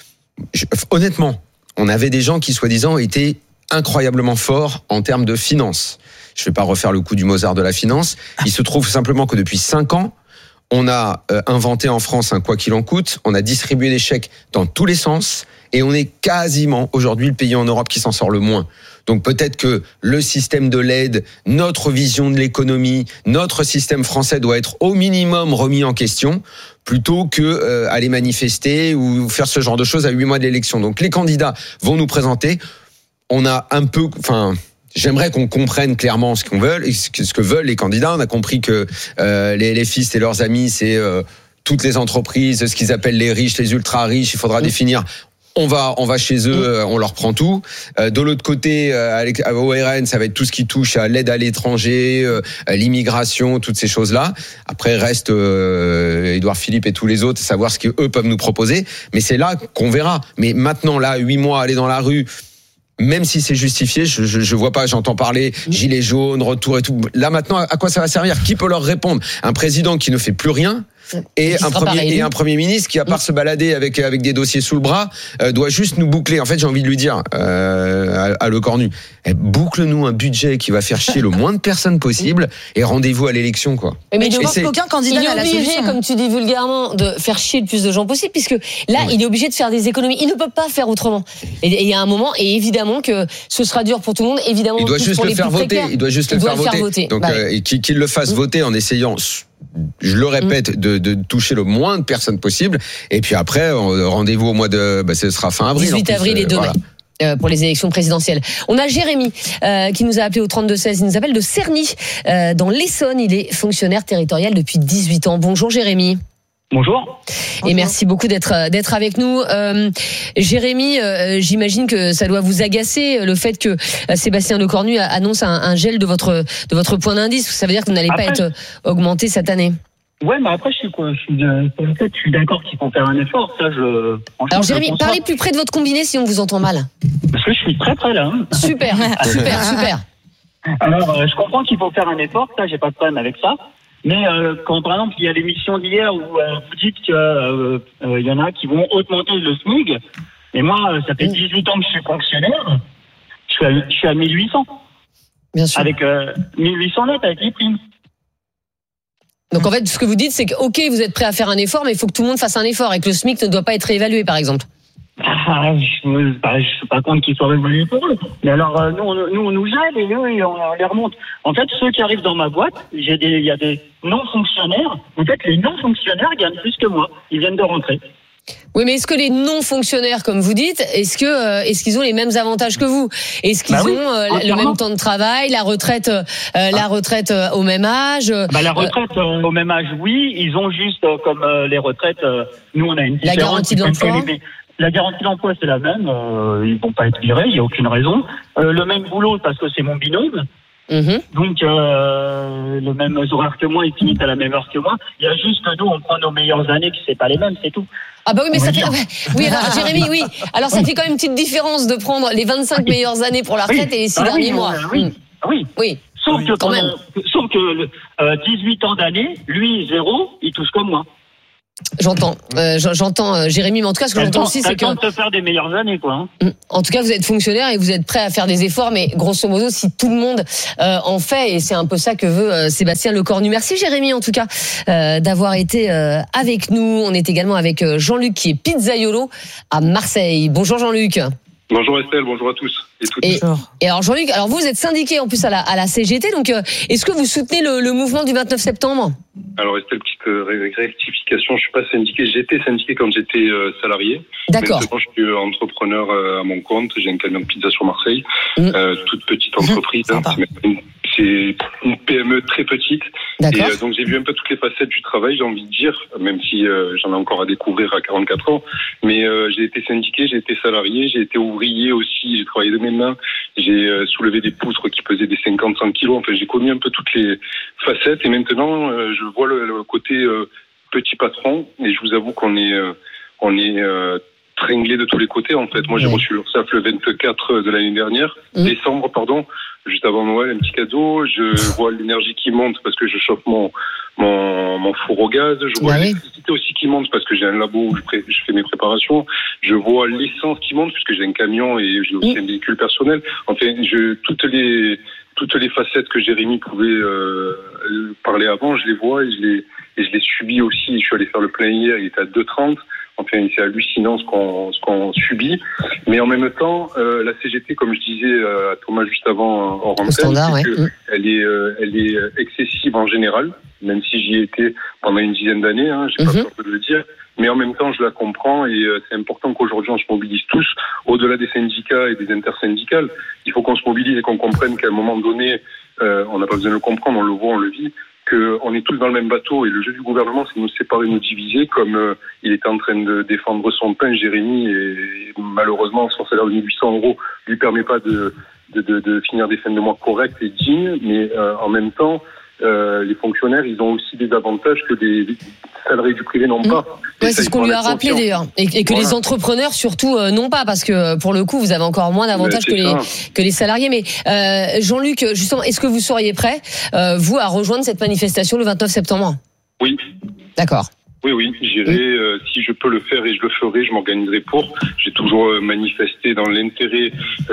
Honnêtement, on avait des gens qui, soi-disant, étaient incroyablement forts en termes de finances. Je ne vais pas refaire le coup du Mozart de la finance. Il se trouve simplement que depuis 5 ans, on a inventé en France un quoi qu'il en coûte. On a distribué des chèques dans tous les sens. Et on est quasiment aujourd'hui le pays en Europe qui s'en sort le moins. Donc peut-être que le système de l'aide, notre vision de l'économie, notre système français doit être au minimum remis en question, plutôt que aller manifester ou faire ce genre de choses à 8 mois de l'élection. Donc les candidats vont nous présenter. On a un peu, J'aimerais qu'on comprenne clairement ce qu'on veut, ce que veulent les candidats. On a compris que les LFistes et leurs amis, c'est toutes les entreprises, ce qu'ils appellent les riches, les ultra riches. Il faudra définir. On va chez eux, on leur prend tout. De l'autre côté, au RN, ça va être tout ce qui touche à l'aide à l'étranger, l'immigration, toutes ces choses-là. Après, reste Édouard Philippe et tous les autres, savoir ce qu'eux peuvent nous proposer. Mais c'est là qu'on verra. Mais maintenant, là, 8 mois, aller dans la rue, même si c'est justifié, je vois pas, j'entends parler gilets jaunes, retour et tout. Là, maintenant, à quoi ça va servir? Qui peut leur répondre? Un président qui ne fait plus rien? Et un premier ministre qui, à part se balader avec des dossiers sous le bras, doit juste nous boucler. En fait, j'ai envie de lui dire à Le Cornu, boucle-nous un budget qui va faire chier le moins de personnes possible et rendez-vous à l'élection, quoi. Mais je pense qu'aucun candidat n'a la solution. Il est obligé, comme tu dis vulgairement, de faire chier le plus de gens possible, puisque là, il est obligé de faire des économies. Il ne peut pas faire autrement. Et il y a un moment, et évidemment que ce sera dur pour tout le monde. Évidemment, il doit juste le faire voter. Il doit juste le faire voter. Donc, qu'il le fasse voter en essayant. Je le répète, de toucher le moins de personnes possible. Et puis après, rendez-vous au mois de... ce sera fin avril. 18 avril et 2 mai. Pour les élections présidentielles. On a Jérémy qui nous a appelé au 32-16. Il nous appelle de Cerny, dans l'Essonne. Il est fonctionnaire territorial depuis 18 ans. Bonjour Jérémy. Bonjour. Et merci beaucoup d'être avec nous. Jérémy, j'imagine que ça doit vous agacer le fait que Sébastien Lecornu annonce un gel de votre point d'indice. Ça veut dire que vous n'allez pas être augmenté cette année. Ouais, mais après, je suis d'accord qu'il faut faire un effort. Ça, alors, Jérémy, parlez plus près de votre combiné si on vous entend mal. Parce que je suis très près là. Hein. Super. Alors, je comprends qu'il faut faire un effort. Ça, j'ai pas de problème avec ça. Mais quand, par exemple, il y a l'émission d'hier où vous dites qu'il y en a qui vont augmenter le SMIC, et moi, ça fait 18 ans que je suis fonctionnaire, je suis à 1800. Bien sûr. Avec 1800 net avec les primes. Donc en fait, ce que vous dites, c'est que ok, vous êtes prêt à faire un effort, mais il faut que tout le monde fasse un effort et que le SMIC ne doit pas être réévalué, par exemple. Je suis pas contre qu'ils soient réévalués pour eux. Mais alors, nous, on nous aide et eux, on les remonte. En fait, ceux qui arrivent dans ma boîte, il y a des non-fonctionnaires. En fait, les non-fonctionnaires gagnent plus que moi. Ils viennent de rentrer. Oui, mais est-ce que les non-fonctionnaires, comme vous dites, est-ce qu'ils ont les mêmes avantages que vous? Est-ce qu'ils ont le même temps de travail, la retraite au même âge? La retraite au même âge, oui. Ils ont juste comme les retraites. Nous, on a une différence. La garantie de l'emploi. La garantie d'emploi, c'est la même. Ils vont pas être virés. Il y a aucune raison. Le même boulot parce que c'est mon binôme. Donc le même horaire que moi, il finit à la même heure que moi. Il y a juste que nous, on prend nos meilleures années, que c'est pas les mêmes, c'est tout. Ah bah oui, mais ça fait... Oui, alors Jérémy, oui. Alors ça fait quand même une petite différence de prendre les 25 meilleures années pour la retraite et les 6 derniers mois. Oui. Sauf que 18 ans d'année, lui, 0, il touche comme moi. J'entends, Jérémy, mais en tout cas, ce que j'entends aussi, c'est que... T'as le temps de te faire des meilleures années, quoi. En tout cas, vous êtes fonctionnaire et vous êtes prêt à faire des efforts, mais grosso modo, si tout le monde en fait, et c'est un peu ça que veut Sébastien Lecornu. Merci Jérémy, en tout cas, d'avoir été avec nous. On est également avec Jean-Luc, qui est pizzaiolo à Marseille. Bonjour Jean-Luc. Bonjour Estelle, bonjour à tous et toutes. Et alors Jean-Luc, vous êtes syndiqué en plus à la CGT, donc est-ce que vous soutenez le mouvement du 29 septembre? Alors Estelle, petite rectification, je suis pas syndiqué, j'étais syndiqué quand j'étais salarié. D'accord. Maintenant je suis entrepreneur à mon compte, j'ai un camion de pizza sur Marseille, toute petite entreprise, c'est une PME très petite. D'accord. Et donc j'ai vu un peu toutes les facettes du travail, j'ai envie de dire, même si j'en ai encore à découvrir à 44 ans. Mais j'ai été syndiqué, j'ai été salarié, j'ai été ouvrier aussi, j'ai travaillé de mes mains, j'ai soulevé des poutres qui pesaient des 50-100 kilos. Enfin, j'ai connu un peu toutes les facettes. Et maintenant, je vois le côté petit patron. Et je vous avoue qu'on est tringlé de tous les côtés, en fait. Moi, j'ai reçu l'URSSAF le 24 de l'année dernière, décembre, pardon, juste avant Noël, un petit cadeau. Je vois l'énergie qui monte parce que je chauffe mon four au gaz. Je vois l'électricité aussi qui monte parce que j'ai un labo où je fais mes préparations. Je vois l'essence qui monte puisque j'ai un camion et j'ai aussi un véhicule personnel. Enfin, toutes les facettes que Jérémy pouvait parler avant, je les vois et je les subis aussi. Je suis allé faire le plein hier, il était à 2,30. Enfin, c'est hallucinant ce qu'on subit. Mais en même temps, la CGT, comme je disais à Thomas juste avant hors antenne, elle est excessive en général, même si j'y étais pendant une dizaine d'années, j'ai pas peur de le dire. Mais en même temps, je la comprends et c'est important qu'aujourd'hui on se mobilise tous, au-delà des syndicats et des intersyndicales. Il faut qu'on se mobilise et qu'on comprenne qu'à un moment donné, on n'a pas besoin de le comprendre, on le voit, on le vit, qu'on est tous dans le même bateau et le jeu du gouvernement, c'est de nous séparer, nous diviser, comme il était en train de défendre son pain, Jérémy, et malheureusement son salaire de 1 800 € lui permet pas de finir des fins de mois correctes et dignes, mais en même temps, les fonctionnaires, ils ont aussi des avantages que des salariés du privé n'ont pas. Ouais, c'est ce qu'on lui a rappelé d'ailleurs, et que les entrepreneurs surtout n'ont pas, parce que pour le coup, vous avez encore moins d'avantages que les salariés. Mais Jean-Luc, justement, est-ce que vous seriez prêt, vous, à rejoindre cette manifestation le 29 septembre ? Oui. D'accord. Oui, j'irai, si je peux le faire et je le ferai, je m'organiserai pour. J'ai toujours manifesté dans l'intérêt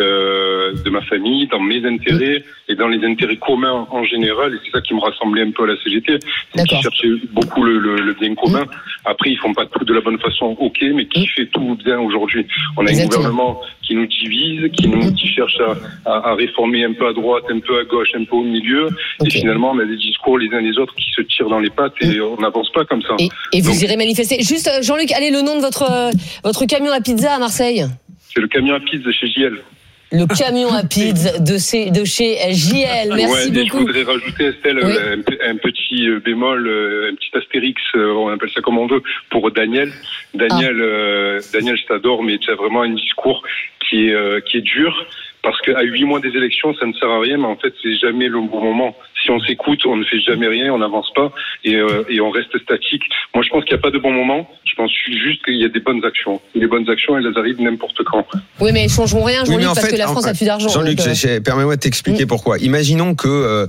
de ma famille, dans mes intérêts et dans les intérêts communs en général, et c'est ça qui me rassemblait un peu à la CGT, c'est qu'ils cherchaient beaucoup le bien commun. Après, ils font pas tout de la bonne façon, ok, mais qui fait tout bien aujourd'hui? On a un gouvernement qui nous divise, qui cherche à réformer un peu à droite, un peu à gauche, un peu au milieu, et finalement on a des discours les uns les autres qui se tirent dans les pattes et on n'avance pas comme ça. Et vous irez manifester. Juste, Jean-Luc, allez, le nom de votre camion à pizza à Marseille. C'est le camion à pizza chez JL. Le camion à pizza de chez JL. Merci beaucoup. Je voudrais rajouter, Estelle, un petit bémol, un petit astérix, on appelle ça comme on veut, pour Daniel. Daniel, je t'adore, mais tu as vraiment un discours qui est dur. Parce qu'à 8 mois des élections, ça ne sert à rien, mais en fait, c'est jamais le bon moment. Si on s'écoute, on ne fait jamais rien, on n'avance pas et on reste statique. Moi, je pense qu'il n'y a pas de bon moment. Je pense juste qu'il y a des bonnes actions. Et les bonnes actions, elles arrivent n'importe quand. Oui, mais elles ne changeront rien, Jean-Luc, parce que la France n'a plus d'argent. Jean-Luc, permets-moi de t'expliquer pourquoi. Imaginons que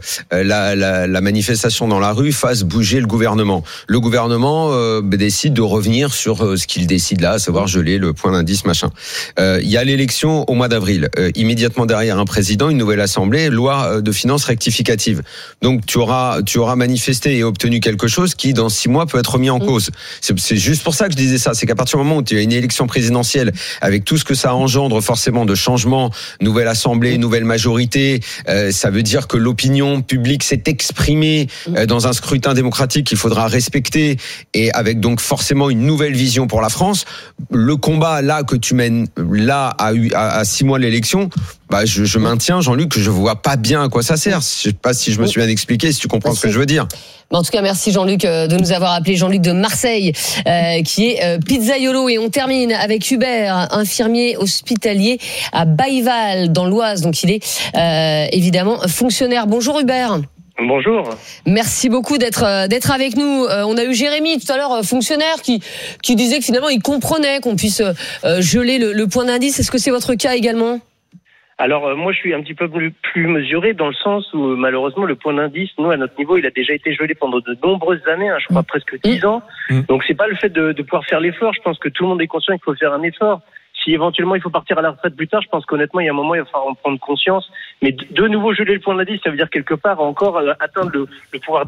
la manifestation dans la rue fasse bouger le gouvernement. Le gouvernement décide de revenir sur ce qu'il décide là, à savoir geler le point d'indice, machin. Il y a l'élection au mois d'avril. Immédiatement derrière un président, une nouvelle assemblée, loi de finances rectificative. Donc tu auras manifesté et obtenu quelque chose qui dans 6 mois peut être mis en cause. C'est juste pour ça que je disais ça, c'est qu'à partir du moment où tu as une élection présidentielle avec tout ce que ça engendre forcément de changements, nouvelle assemblée, nouvelle majorité, ça veut dire que l'opinion publique s'est exprimée dans un scrutin démocratique qu'il faudra respecter et avec donc forcément une nouvelle vision pour la France. Le combat là que tu mènes là à 6 mois de l'élection, je maintiens, Jean-Luc, que je vois pas bien à quoi ça sert. Je sais pas si je me suis bien expliqué, si tu comprends ce que je veux dire. En tout cas, merci Jean-Luc de nous avoir appelé. Jean-Luc de Marseille, qui est pizzaiolo. Et on termine avec Hubert, infirmier hospitalier à Bailleval, dans l'Oise. Donc il est évidemment fonctionnaire. Bonjour Hubert. Bonjour. Merci beaucoup d'être avec nous. On a eu Jérémy tout à l'heure, fonctionnaire, qui disait que finalement il comprenait qu'on puisse geler le point d'indice. Est-ce que c'est votre cas également ? Alors moi je suis un petit peu plus mesuré dans le sens où malheureusement le point d'indice, nous à notre niveau, il a déjà été gelé pendant de nombreuses années, je crois presque 10 ans. Donc c'est pas le fait de pouvoir faire l'effort, je pense que tout le monde est conscient qu'il faut faire un effort. Si éventuellement il faut partir à la retraite plus tard, je pense qu'honnêtement il y a un moment il va falloir en prendre conscience. Mais de nouveau geler le point d'indice, ça veut dire quelque part encore atteindre le pouvoir